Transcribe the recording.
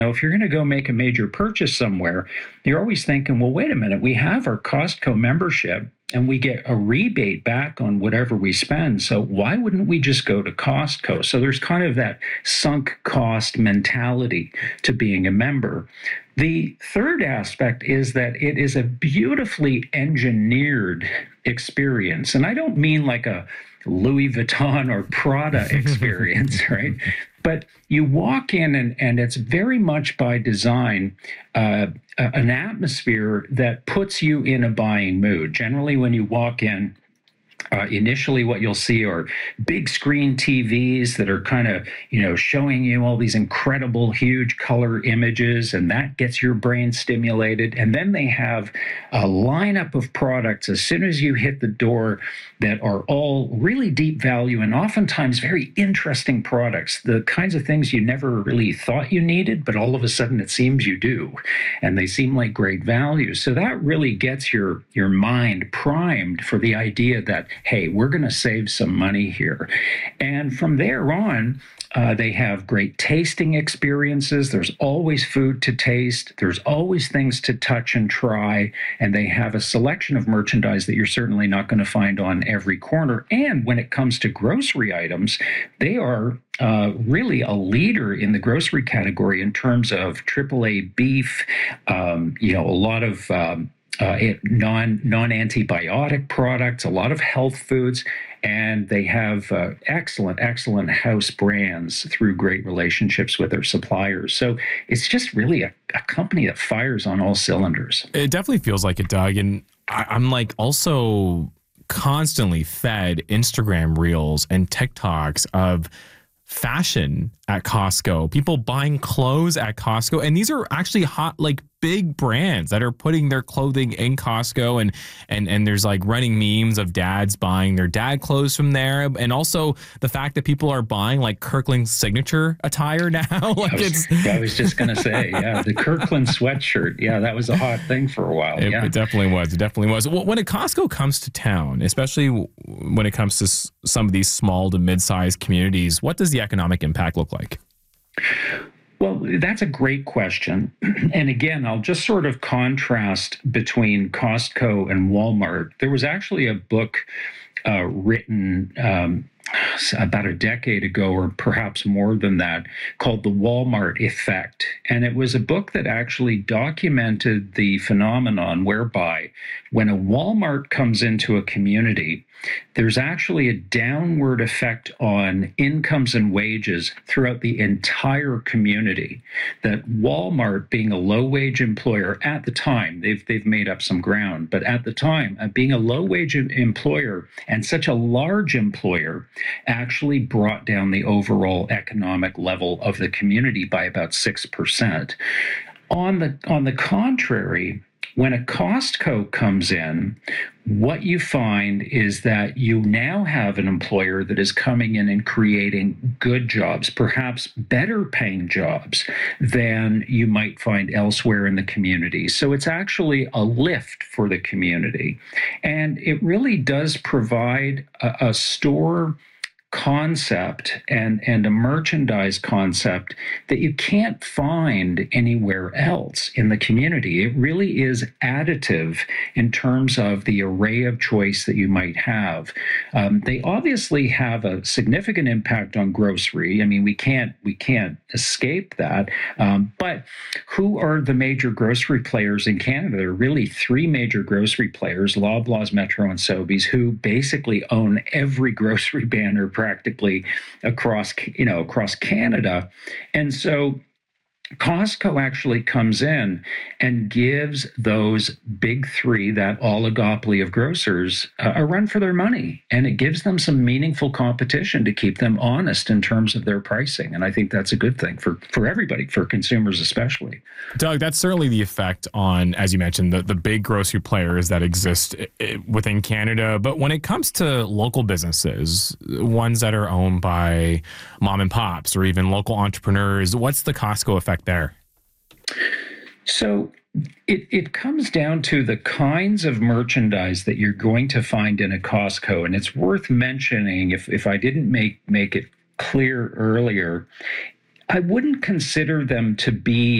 if you're going to go make a major purchase somewhere, you're always thinking, well, wait a minute, we have our Costco membership and we get a rebate back on whatever we spend. So why wouldn't we just go to Costco? So there's kind of that sunk cost mentality to being a member. The third aspect is that it is a beautifully engineered experience. And I don't mean like a Louis Vuitton or Prada experience, right? But you walk in and it's very much by design an atmosphere that puts you in a buying mood. Generally, when you walk in, initially what you'll see are big screen TVs that are kind of, showing you all these incredible, huge color images, and that gets your brain stimulated. And then they have a lineup of products as soon as you hit the door that are all really deep value and oftentimes very interesting products, the kinds of things you never really thought you needed, but all of a sudden it seems you do. And they seem like great value. So that really gets your mind primed for the idea that, hey, we're going to save some money here. And from there on, they have great tasting experiences. There's always food to taste. There's always things to touch and try. And they have a selection of merchandise that you're certainly not going to find on every corner. And when it comes to grocery items, they are really a leader in the grocery category in terms of AAA beef, a lot of non-antibiotic products, a lot of health foods, and they have excellent house brands through great relationships with their suppliers. So it's just really a company that fires on all cylinders. It definitely feels like it, Doug. And I'm like also constantly fed Instagram reels and TikToks of fashion at Costco, people buying clothes at Costco. And these are actually hot, like big brands that are putting their clothing in Costco, and there's like running memes of dads buying their dad clothes from there. And also the fact that people are buying like Kirkland's signature attire now. I was just going to say, yeah, the Kirkland sweatshirt. Yeah, that was a hot thing for a while. It definitely was. It definitely was. When a Costco comes to town, especially when it comes to some of these small to mid-sized communities, what does the economic impact look like? Well, that's a great question. And again, I'll just sort of contrast between Costco and Walmart. There was actually a book written about a decade ago, or perhaps more than that, called The Walmart Effect. And it was a book that actually documented the phenomenon whereby when a Walmart comes into a community, there's actually a downward effect on incomes and wages throughout the entire community. That Walmart, being a low-wage employer at the time, they've made up some ground, but at the time, being a low-wage employer and such a large employer, actually brought down the overall economic level of the community by about 6%. On the contrary, when a Costco comes in, what you find is that you now have an employer that is coming in and creating good jobs, perhaps better paying jobs than you might find elsewhere in the community. So it's actually a lift for the community. And it really does provide a store concept and a merchandise concept that you can't find anywhere else in the community. It really is additive in terms of the array of choice that you might have. They obviously have a significant impact on grocery. I mean, we can't escape that. But who are the major grocery players in Canada? There are really three major grocery players: Loblaws, Metro, and Sobeys, who basically own every grocery banner practically across Canada. And so Costco actually comes in and gives those big three, that oligopoly of grocers, a run for their money. And it gives them some meaningful competition to keep them honest in terms of their pricing. And I think that's a good thing for everybody, for consumers especially. Doug, that's certainly the effect on, as you mentioned, the big grocery players that exist within Canada. But when it comes to local businesses, ones that are owned by mom and pops or even local entrepreneurs, what's the Costco effect there? So it comes down to the kinds of merchandise that you're going to find in a Costco. And it's worth mentioning, if I didn't make it clear earlier, I wouldn't consider them to be